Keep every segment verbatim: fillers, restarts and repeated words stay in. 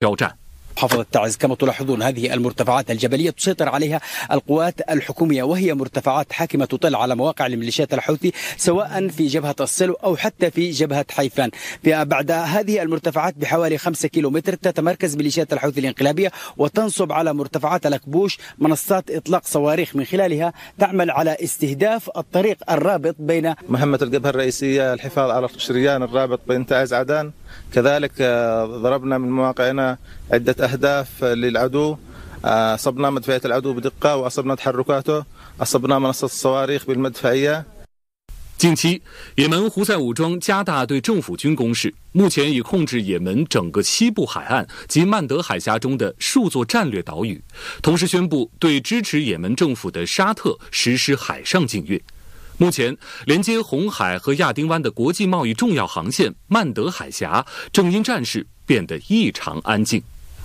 标战。 محافظة تعز كما تلاحظون هذه المرتفعات الجبلية تسيطر عليها القوات الحكومية، وهي مرتفعات حاكمة تطل على مواقع الميليشيات الحوثي سواء في جبهة الصلو أو حتى في جبهة حيفان. بعد هذه المرتفعات بحوالي خمسة كيلومتر تتمركز ميليشيات الحوثي الانقلابية وتنصب على مرتفعات الأكبوش منصات إطلاق صواريخ من خلالها تعمل على استهداف الطريق الرابط بين مهمة الجبهة الرئيسية الحفاظ على الشريان الرابط بين تعز عدن. كذلك ضربنا من مواقعنا عدة أهداف للعدو، أصبنا مدفعية العدو بدقة وأصبنا تحركاته، أصبنا منصة الصواريخ بالمدفعية。 近期，也门胡塞武装加大对政府军攻势，目前已控制也门整个西部海岸及曼德海峡中的数座战略岛屿，同时宣布对支持也门政府的沙特实施海上禁运。目前，连接红海和亚丁湾的国际贸易重要航线曼德海峡正因战事变得异常安静。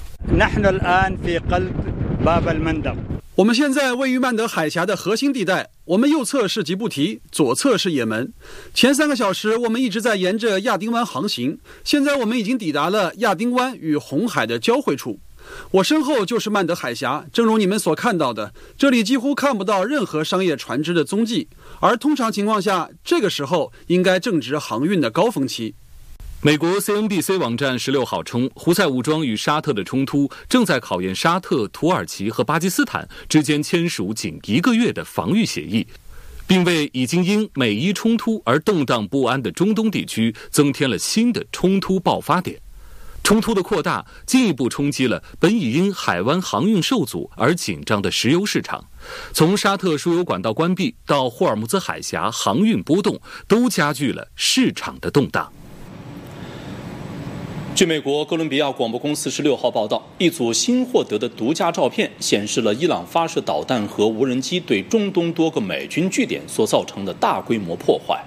我们现在位于曼德海峡的核心地带，我们右侧是吉布提，左侧是也门。前三个小时我们一直在沿着亚丁湾航行，现在我们已经抵达了亚丁湾与红海的交汇处。我身后就是曼德海峡，正如你们所看到的，这里几乎看不到任何商业船只的踪迹，而通常情况下，这个时候应该正值航运的高峰期。 美国 C N B C 网站十六号称，胡塞武装与沙特的冲突正在考验沙特、土耳其和巴基斯坦之间签署仅一个月的防御协议，并为已经因美伊冲突而动荡不安的中东地区增添了新的冲突爆发点。冲突的扩大进一步冲击了本已因海湾航运受阻而紧张的石油市场，从沙特输油管道关闭到霍尔木兹海峡航运波动，都加剧了市场的动荡。 据美国哥伦比亚广播公司十六号报道，一组新获得的独家照片显示了伊朗发射导弹和无人机对中东多个美军据点所造成的大规模破坏。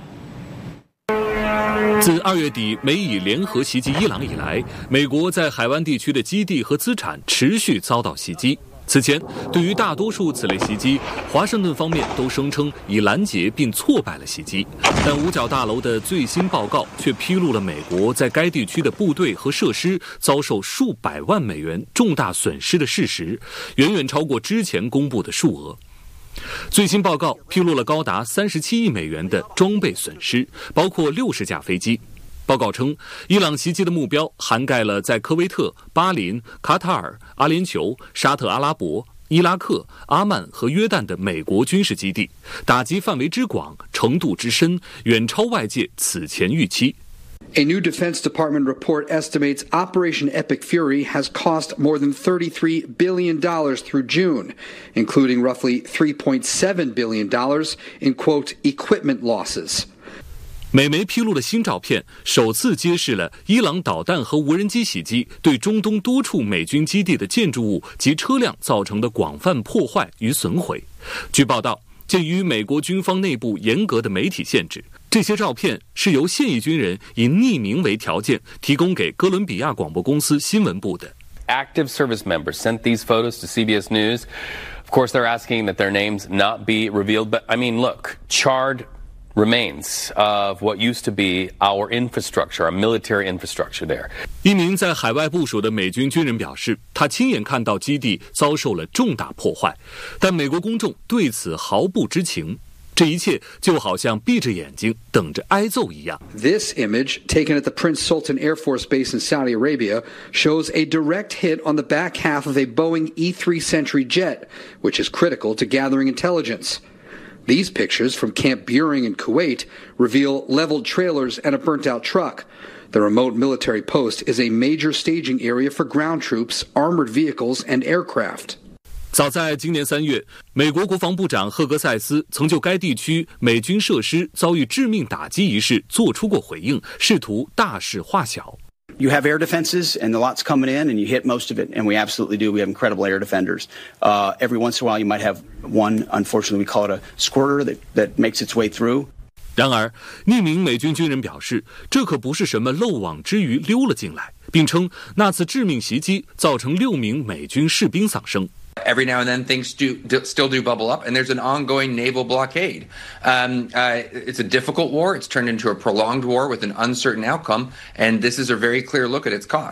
自二月底美以联合袭击伊朗以来，美国在海湾地区的基地和资产持续遭到袭击。此前，对于大多数此类袭击，华盛顿方面都声称已拦截并挫败了袭击，但五角大楼的最新报告却披露了美国在该地区的部队和设施遭受数百万美元重大损失的事实，远远超过之前公布的数额。最新报告披露了高达三十七亿美元的装备损失，包括六十架飞机。报告称，伊朗袭击的目标涵盖了在科威特、巴林、卡塔尔、阿联酋、沙特阿拉伯、伊拉克、阿曼和约旦的美国军事基地，打击范围之广、程度之深，远超外界此前预期。 A new Defense Department report estimates Operation Epic Fury has cost more than thirty-three billion dollars through June, including roughly three point seven billion dollars in, quote, equipment losses. 美媒披露的新照片首次揭示了伊朗导弹和无人机袭击对中东多处美军基地的建筑物及车辆造成的广泛破坏与损毁。据报道，鉴于美国军方内部严格的媒体限制，这些照片是由现役军人以匿名为条件提供给哥伦比亚广播公司新闻部的。 Active service members sent these photos to C B S News. Of course, they're asking that their names not be revealed. But I mean, look, charred remains of what used to be our infrastructure, our military infrastructure there. 一名在海外部署的美军军人表示，他亲眼看到基地遭受了重大破坏，但美国公众对此毫不知情。这一切就好像闭着眼睛等着挨揍一样。 This image, taken at the Prince Sultan Air Force Base in Saudi Arabia, shows a direct hit on the back half of a Boeing E three Sentry jet, which is critical to gathering intelligence. These pictures from Camp Buehring in Kuwait reveal leveled trailers and a burnt-out truck. The remote military post is a major staging area for ground troops, armored vehicles, and aircraft. 早在今年三月，美国国防部长赫格塞斯曾就该地区美军设施遭遇致命打击一事做出过回应，试图大事化小。 You have air defenses, and the lot's coming in, and you hit most of it, and we absolutely do. We have incredible air defenders. Uh, every once in a while, you might have one, unfortunately, we call it a squirter that, that makes its way through. 然而，匿名美军军人表示，这可不是什么漏网之鱼溜了进来，并称那次致命袭击造成六名美军士兵丧生。 Every now and then things do, do still do bubble up, and there's an ongoing naval blockade. Um, uh, it's a difficult war. It's turned into a prolonged war with an uncertain outcome, and this is a very clear look at its cost.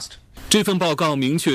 这份报告明确